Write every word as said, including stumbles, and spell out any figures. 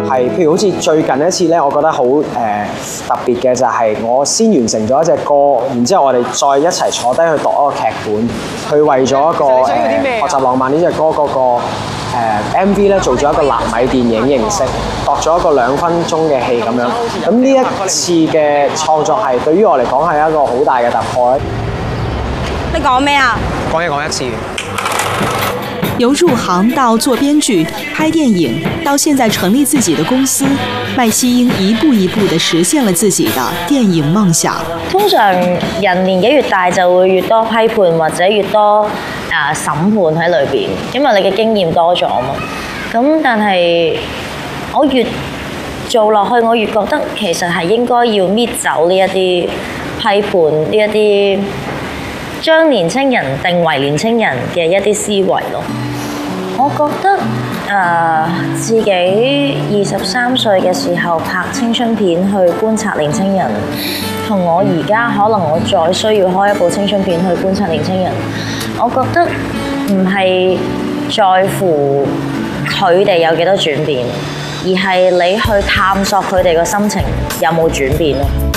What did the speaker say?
係譬如好似最近一次咧，我覺得好誒、呃、特別嘅就係我先完成咗一隻歌，然之後我哋再一齊坐低去讀一個劇本，去為咗一個誒、呃、學習浪漫呢隻歌嗰、那個、呃、M V 咧做咗一個納米電影形式，度咗一個兩分鐘嘅戲咁樣。咁呢一次嘅創作係對於我嚟講係一個好大嘅突破咧。 你講咩啊？ 講一講一次。 由入行到做編劇、拍電影，到現在成立自己的公司，麥希英一步一步地實現了自己的電影夢想。 通常人年紀越大就會越多批判或者越多啊審判喺裏邊，因為你嘅經驗多咗嘛。咁但係我越做落去，我越覺得其實係應該要搣走呢一啲批判，呢一啲將年青人定為年青人嘅一啲思維咯。我覺得誒、呃、自己二十三歲嘅時候拍青春片去觀察年青人，同我而家可能我再需要開一部青春片去觀察年青人，我覺得唔係在乎佢哋有幾多轉變，而係你去探索佢哋個心情有冇轉變咯。